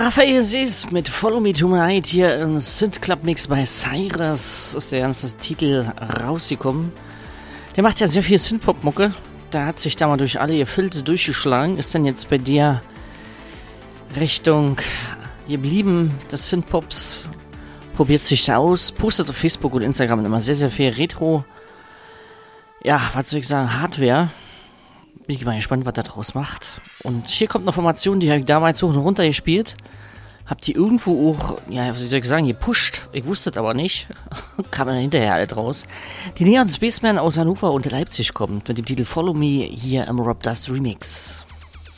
Raphael Sees mit Follow Me Tonight hier im Synth Club Mix bei Cyrus ist der ganze Titel rausgekommen. Der macht ja sehr viel Synthpop-Mucke. Da hat sich da mal durch alle Gefilde durchgeschlagen. Ist dann jetzt bei dir Richtung geblieben des Synthpops. Probiert sich da aus. Postet auf Facebook und Instagram immer sehr, sehr viel Retro. Ja, was soll ich sagen? Hardware. Bin ich mal gespannt, was er draus macht. Und hier kommt eine Formation, die habe ich damals hoch und runter gespielt. Hab die irgendwo auch, ja, was soll ich sagen, gepusht. Ich wusste es aber nicht. Kam dann hinterher halt raus. Die Neon Spaceman aus Hannover und Leipzig kommt mit dem Titel Follow Me hier im Rob Dust Remix.